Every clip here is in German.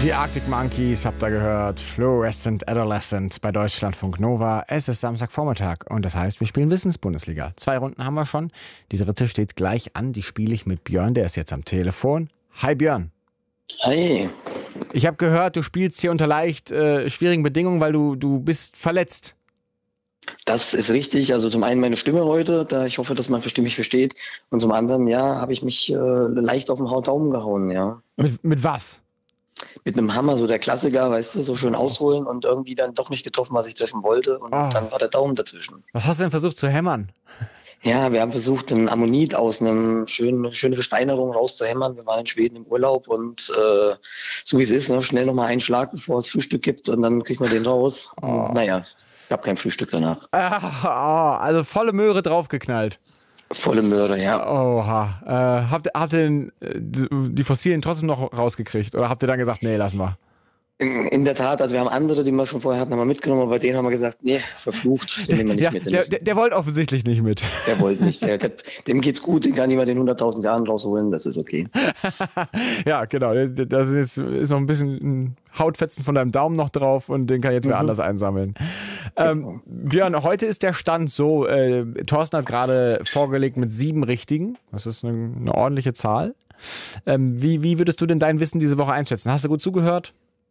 Die Arctic Monkeys habt ihr gehört, Fluorescent Adolescent bei Deutschlandfunk Nova. Es ist Samstagvormittag und das heißt, wir spielen Wissensbundesliga. 2 Runden haben wir schon. Die dritte steht gleich an, die spiele ich mit Björn, der ist jetzt am Telefon. Hi Björn. Hi. Ich habe gehört, du spielst hier unter leicht schwierigen Bedingungen, weil du bist verletzt. Das ist richtig. Also zum einen meine Stimme heute, da ich hoffe, dass man mich versteht. Und zum anderen, ja, habe ich mich leicht auf den Daumen gehauen, ja. Mit was? Mit einem Hammer, so der Klassiker, weißt du, so schön ausholen und irgendwie dann doch nicht getroffen, was ich treffen wollte. Und dann war der Daumen dazwischen. Was hast du denn versucht zu hämmern? Ja, wir haben versucht, ein Ammonit aus einer schönen Versteinerung rauszuhämmern. Wir waren in Schweden im Urlaub und so wie es ist, ne, schnell nochmal einen Schlag, bevor es Frühstück gibt und dann kriegt man den raus. Naja, ich habe kein Frühstück danach. Also volle Möhre draufgeknallt. Volle Möhre, ja. Oha. Habt ihr denn die Fossilien trotzdem noch rausgekriegt? Oder habt ihr dann gesagt, nee, lass mal? In der Tat, also wir haben andere, die wir schon vorher hatten, haben wir mitgenommen, aber bei denen haben wir gesagt, nee, verflucht, den nehmen wir nicht mit. Der wollte offensichtlich nicht mit. Der wollte nicht. Dem geht's gut, den kann jemand in 100.000 Jahren rausholen, das ist okay. Ja, genau. Da ist noch ein bisschen Hautfetzen von deinem Daumen noch drauf und den kann jetzt wer anders einsammeln. Genau. Björn, heute ist der Stand so, Thorsten hat gerade vorgelegt mit 7 Richtigen. Das ist eine ordentliche Zahl. Wie würdest du denn dein Wissen diese Woche einschätzen? Hast du gut zugehört?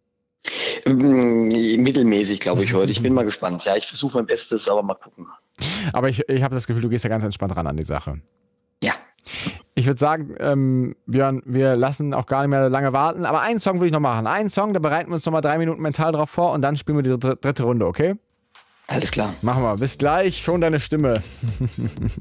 Mittelmäßig, glaube ich, heute. Ich bin mal gespannt. Ja, ich versuche mein Bestes, aber mal gucken. Aber ich habe das Gefühl, du gehst ja ganz entspannt ran an die Sache. Ja. Ich würde sagen, Björn, wir lassen auch gar nicht mehr lange warten. Aber einen Song will ich noch machen. Einen Song, da bereiten wir uns noch mal 3 Minuten mental drauf vor und dann spielen wir die dritte Runde, okay? Alles klar. Machen wir. Bis gleich. Schon deine Stimme.